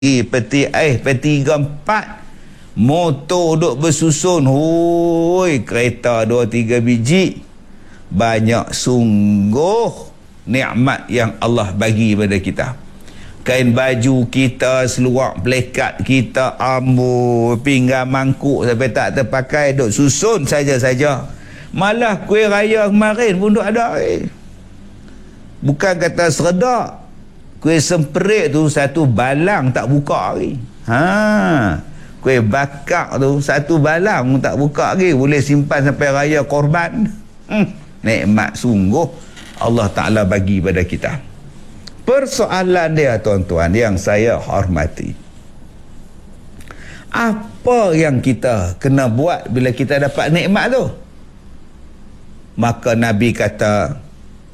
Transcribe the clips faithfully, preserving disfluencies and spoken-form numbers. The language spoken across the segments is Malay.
peti eh peti tiga empat, motor duk bersusun, hoi, kereta dua tiga biji. Banyak sungguh nikmat yang Allah bagi pada kita. Kain baju kita, seluar pelekat kita, ambu, pinggan mangkuk sampai tak terpakai duk susun saja-saja. Malah kuih raya kemarin pun duk ada. Eh. Bukan kata seredak, kuih semperit tu satu balang tak buka lagi. Ha, kuih bakar tu satu balang tak buka lagi, boleh simpan sampai raya korban. Hmm, nikmat sungguh Allah Ta'ala bagi pada kita. Persoalan dia tuan-tuan yang saya hormati, apa yang kita kena buat bila kita dapat nikmat tu? Maka Nabi kata,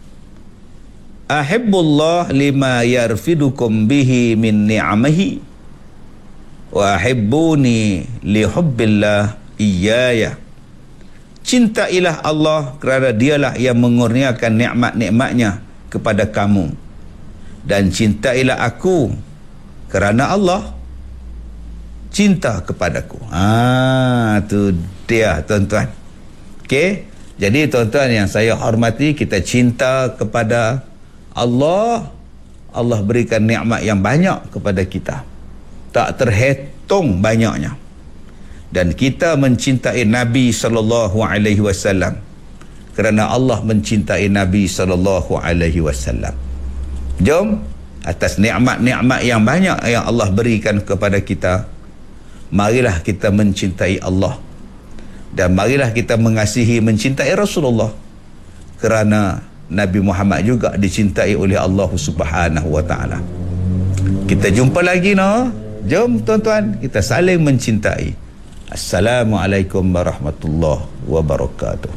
ahibbullah lima yarfidukum bihi min ni'amahi wa ahibbuni li hubbillah iyaya. Cintailah Allah kerana dialah yang mengurniakan nikmat-nikmatnya kepada kamu, dan cintailah aku kerana Allah cinta kepadaku. Ah, tu dia tuan-tuan. Okey, jadi tuan-tuan yang saya hormati, kita cinta kepada Allah, Allah berikan nikmat yang banyak kepada kita, tak terhitung banyaknya. Dan kita mencintai Nabi sallallahu alaihi wasallam kerana Allah mencintai Nabi sallallahu alaihi wasallam. Jom, atas nikmat-nikmat yang banyak yang Allah berikan kepada kita, marilah kita mencintai Allah, dan marilah kita mengasihi, mencintai Rasulullah, kerana Nabi Muhammad juga dicintai oleh Allah Subhanahu wa taala. Kita jumpa lagi no. Jom tuan-tuan, kita saling mencintai. Assalamualaikum warahmatullahi wabarakatuh.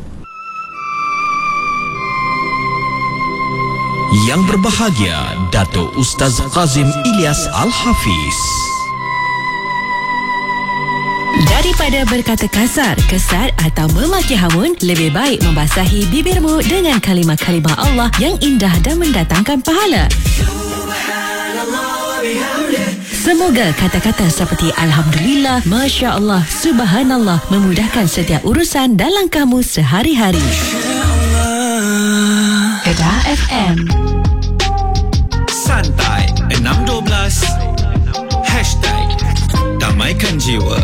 Yang berbahagia Dato' Ustaz Kazim Ilyas Al-Hafiz. Daripada berkata kasar, kesat atau memaki hamun, lebih baik membasahi bibirmu dengan kalimah-kalimah Allah yang indah dan mendatangkan pahala. Semoga kata-kata seperti Alhamdulillah, Masya Allah, Subhanallah memudahkan setiap urusan dalam kamu sehari-hari. Kedah F M. Santai enam dua belas Hashtag Damaikan Jiwa.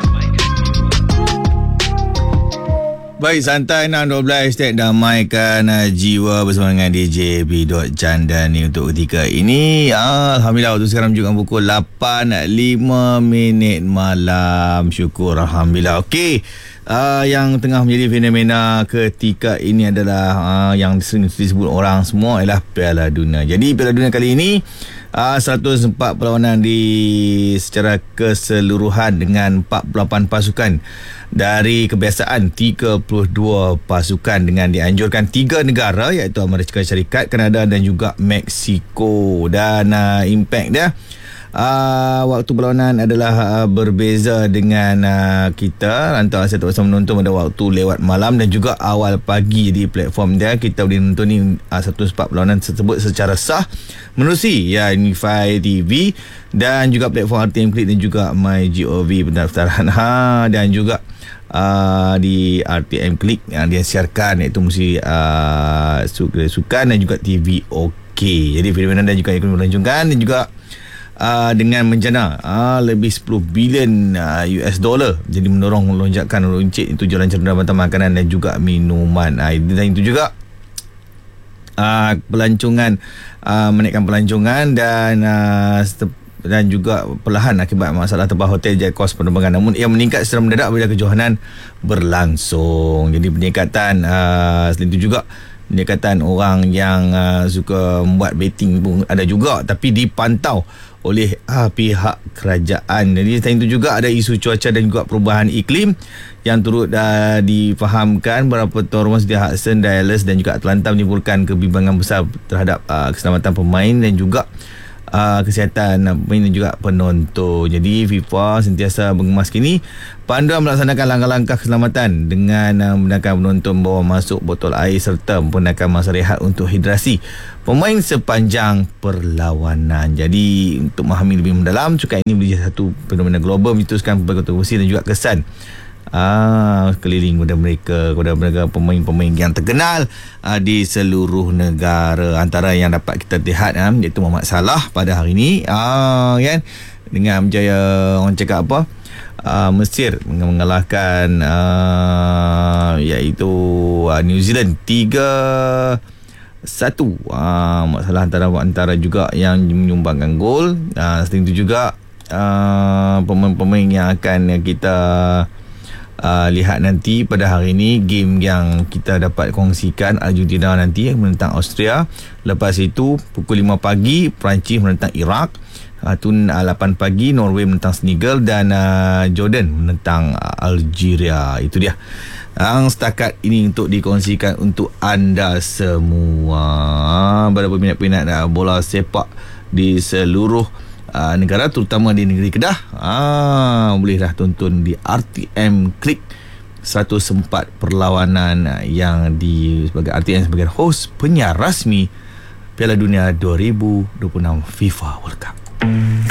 Baik, santai enam dua belas hashtag damaikan uh, jiwa bersama dengan D J B. Janda ni untuk ketika ini. Ah, Alhamdulillah, waktu sekarang menunjukkan pukul lapan lima minit malam. Syukur, Alhamdulillah. Okey, uh, yang tengah menjadi fenomena ketika ini adalah uh, yang disebut orang semua ialah Piala Dunia. Jadi Piala Dunia kali ini uh, seratus empat perlawanan di secara keseluruhan dengan empat puluh lapan pasukan dari kebiasaan tiga puluh dua pasukan, dengan dianjurkan tiga negara iaitu Amerika Syarikat, Kanada dan juga Mexico. Dan uh, impact dia, uh, waktu perlawanan adalah uh, berbeza dengan uh, kita. Antara saya terpaksa menonton pada waktu lewat malam dan juga awal pagi. Di platform dia kita boleh nonton ni uh, seratus empat perlawanan tersebut secara sah menerusi ya Unify T V dan juga platform R T M Click dan juga MyGov pendaftaran. Ha, dan juga Uh, di R T M Click yang dia siarkan, iaitu mesti uh, sukan dan juga T V OK. Jadi fenomena dan juga ekonomi melancongkan dan juga uh, dengan menjana uh, lebih sepuluh bilion uh, U S dollar, jadi mendorong melonjakkan runcit itu jualan cerita bantuan makanan dan juga minuman. Uh, dan itu juga uh, pelancongan, uh, menaikkan pelancongan dan uh, dan juga perlahan akibat masalah tempah hotel jadi kos penerbangan, namun ia meningkat secara mendadak bila kejohanan berlangsung. Jadi peningkatan uh, selain itu juga peningkatan orang yang uh, suka membuat betting pun ada juga, tapi dipantau oleh uh, pihak kerajaan. Jadi selain itu juga ada isu cuaca dan juga perubahan iklim yang turut uh, difahamkan. Beberapa tuan rumah sedia Hudson, Dallas dan juga Atlanta menimbulkan kebimbangan besar terhadap uh, keselamatan pemain dan juga uh, kesihatan pemain dan juga penonton. Jadi FIFA sentiasa mengemas kini panduan melaksanakan langkah-langkah keselamatan dengan uh, menggunakan penonton bawa masuk botol air serta menggunakan masa rehat untuk hidrasi pemain sepanjang perlawanan. Jadi untuk memahami lebih mendalam, cukai ini menjadi satu fenomena global mencetuskan pelbagai kontroversi dan juga kesan Ah, keliling kepada mereka, kepada mereka pemain-pemain yang terkenal ah, di seluruh negara. Antara yang dapat kita lihat ah, iaitu Muhammad Salah pada hari ini ah, kan, dengan berjaya orang cakap apa ah, Mesir mengalahkan ah, iaitu ah, New Zealand tiga satu. Ah, Muhammad Salah antara antara juga yang menyumbangkan gol. Ah, selain itu juga ah, pemain-pemain yang akan kita Uh, lihat nanti pada hari ini, game yang kita dapat kongsikan Argentina nanti menentang Austria. Lepas itu pukul lima pagi Perancis menentang Iraq. uh, tu uh, lapan pagi Norway menentang Senegal dan uh, Jordan menentang uh, Algeria. Itu dia yang setakat ini untuk dikongsikan untuk anda semua. Berapa minat-minat uh, bola sepak di seluruh Uh, negara, terutama di negeri Kedah, ah, bolehlah tonton di R T M Click seratus empat perlawanan uh, yang di sebagai R T M sebagai host penyiar rasmi Piala Dunia dua ribu dua puluh enam FIFA World Cup.